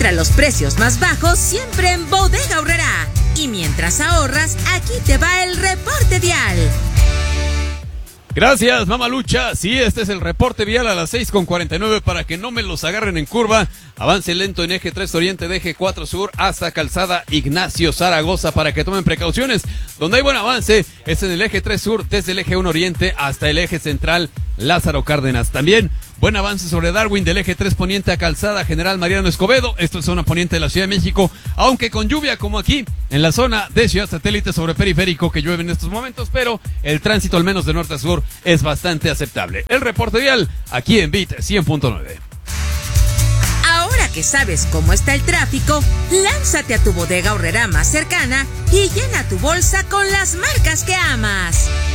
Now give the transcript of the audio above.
Encuentra los precios más bajos siempre en Bodega Aurrerá. Y mientras ahorras, aquí te va el reporte vial. Gracias, Mamalucha. Sí, este es el reporte vial a las 6:49 para que no me los agarren en curva. Avance lento en eje 3 Oriente de eje 4 Sur hasta Calzada Ignacio Zaragoza para que tomen precauciones. Donde hay buen avance es en el eje 3 Sur desde el eje 1 Oriente hasta el eje central Lázaro Cárdenas. También buen avance sobre Darwin del eje 3 Poniente a Calzada General Mariano Escobedo. Esto es zona poniente de la Ciudad de México, aunque con lluvia como aquí en la zona de Ciudad Satélite sobre Periférico que llueve en estos momentos, pero el tránsito al menos de norte a sur es bastante aceptable. El reporte vial aquí en Beat 100.9. Ahora que sabes cómo está el tráfico, lánzate a tu Bodega Aurrerá más cercana y llena tu bolsa con las marcas que amas.